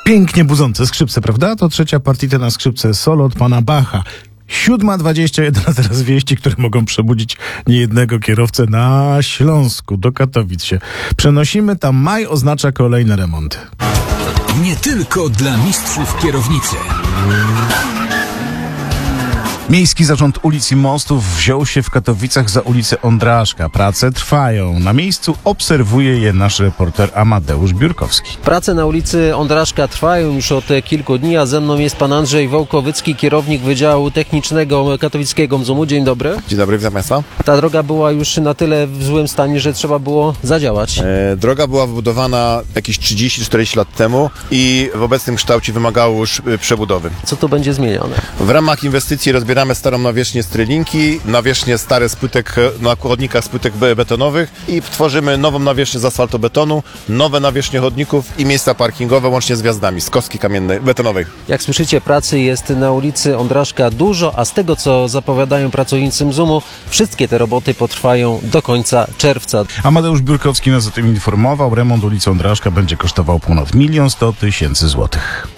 Pięknie budzące skrzypce, prawda? To trzecia partita na skrzypce solo od pana Bacha. 7:21, a teraz wieści, które mogą przebudzić niejednego kierowcę na Śląsku. Do Katowic się przenosimy. Tam maj oznacza kolejne remonty. Nie tylko dla mistrzów kierownicy. Miejski Zarząd Ulic i Mostów wziął się w Katowicach za ulicę Ondraszka. Prace trwają. Na miejscu obserwuje je nasz reporter Amadeusz Biurkowski. Prace na ulicy Ondraszka trwają już od kilku dni, a ze mną jest pan Andrzej Wołkowycki, kierownik Wydziału Technicznego Katowickiego MZUM-u. Dzień dobry. Dzień dobry, witam Państwa. Ta droga była już na tyle w złym stanie, że trzeba było zadziałać. Droga była wybudowana jakieś 30-40 lat temu i w obecnym kształcie wymagała już przebudowy. Co tu będzie zmienione? W ramach inwestycji rozbieramy starą nawierzchnię Strylinki, nawierzchnię stare z płytek, na chodnikach z płytek betonowych i tworzymy nową nawierzchnię z asfaltobetonu, nowe nawierzchnie chodników i miejsca parkingowe łącznie z wjazdami, z kostki kamiennej, betonowej. Jak słyszycie, pracy jest na ulicy Ondraszka dużo, a z tego, co zapowiadają pracownicy MZUM-u, wszystkie te roboty potrwają do końca czerwca. Amadeusz Biurkowski nas o tym informował. Remont ulicy Ondraszka będzie kosztował ponad 1 100 000 złotych.